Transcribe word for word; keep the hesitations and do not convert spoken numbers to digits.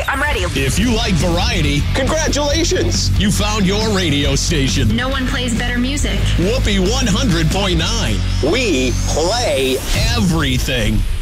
I'm ready. If you like variety, congratulations. You found your radio station. No one plays better music. Whoopee one hundred point nine. We play everything.